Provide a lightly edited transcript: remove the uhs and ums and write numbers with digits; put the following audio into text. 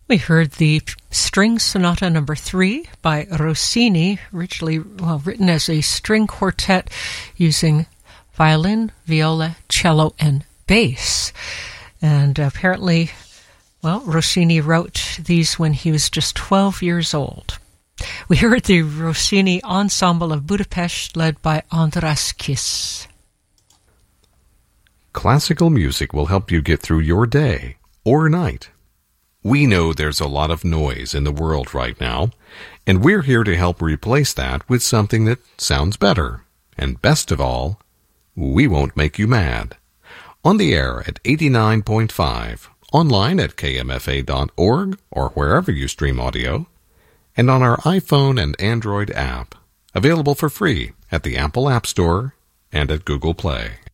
We heard the String Sonata No. 3 by Rossini, originally written as a string quartet using violin, viola, cello, and bass. And apparently, Rossini wrote these when he was just 12 years old. We heard the Rossini Ensemble of Budapest led by András Kiss. Classical music will help you get through your day or night. We know there's a lot of noise in the world right now, and we're here to help replace that with something that sounds better. And best of all, we won't make you mad. On the air at 89.5, online at kmfa.org or wherever you stream audio, and on our iPhone and Android app, available for free at the Apple App Store and at Google Play.